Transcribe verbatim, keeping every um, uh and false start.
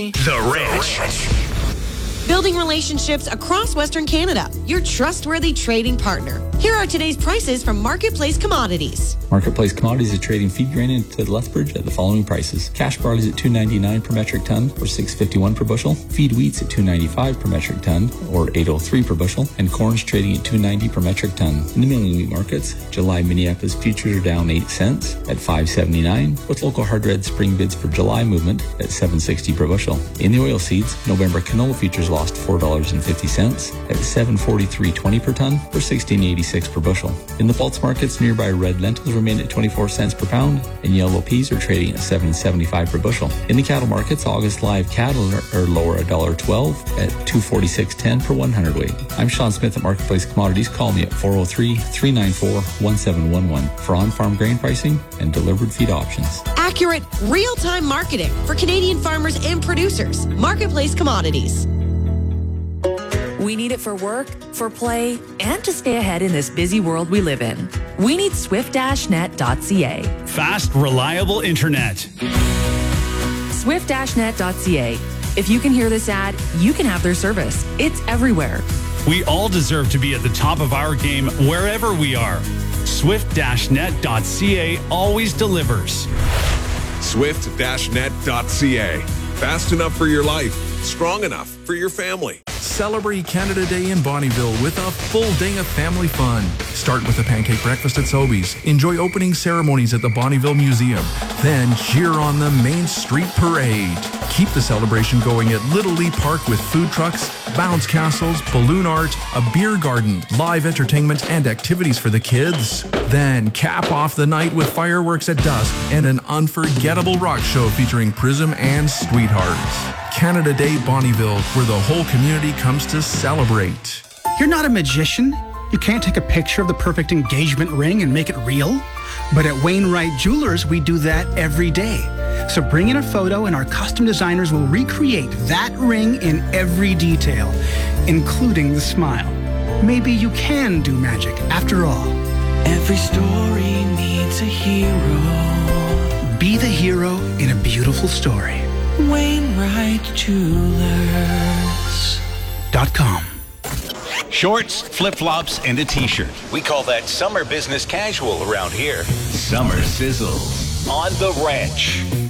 The Ranch. Building relationships across Western Canada. Your trustworthy trading partner. Here are today's prices from Marketplace Commodities. Marketplace Commodities is trading feed grain into Lethbridge at the following prices. Cash barley is at two ninety-nine per metric ton, or six fifty-one per bushel. Feed wheat's at two ninety-five per metric ton, or eight oh three per bushel. And corn's trading at two ninety per metric ton. In the milling wheat markets, July Minneapolis futures are down eight cents at five seventy-nine, with local hard red spring bids for July movement at seven sixty per bushel. In the oilseeds, November canola futures lost four dollars and fifty cents at seven forty-three twenty per ton, or sixteen eighty-six per bushel. In the pulse markets, nearby red lentils remain at twenty-four cents per pound, and yellow peas are trading at seven seventy-five per bushel. In the cattle markets, August live cattle are, are lower one dollar twelve at two forty-six ten per one hundred weight. I'm Sean Smith at Marketplace Commodities. Call me at four oh three, three nine four, one seven one one for on-farm grain pricing and delivered feed options. Accurate, real-time marketing for Canadian farmers and producers. Marketplace Commodities. We need it for work, for play, and to stay ahead in this busy world we live in. We need swift dash net dot c a. Fast, reliable internet. swift dash net dot c a. If you can hear this ad, you can have their service. It's everywhere. We all deserve to be at the top of our game wherever we are. swift dash net dot c a always delivers. swift dash net dot c a. Fast enough for your life, strong enough for your family. Celebrate Canada Day in Bonnyville with a full day of family fun. Start with a pancake breakfast at Sobeys. Enjoy opening ceremonies at the Bonnyville Museum. Then cheer on the Main Street Parade. Keep the celebration going at Little Lee Park with food trucks, bounce castles, balloon art, a beer garden, live entertainment, and activities for the kids. Then cap off the night with fireworks at dusk and an unforgettable rock show featuring Prism and Sweethearts. Canada Day Bonnyville, where the whole community comes to celebrate. You're not a magician. You can't take a picture of the perfect engagement ring and make it real. But at Wainwright Jewelers, we do that every day. So bring in a photo and our custom designers will recreate that ring in every detail, including the smile. Maybe you can do magic after all. Every story needs a hero. Be the hero in a beautiful story. Wainwright Jewelers dot com. Shorts, flip-flops, and a t-shirt. We call that summer business casual around here. Summer sizzles on the ranch.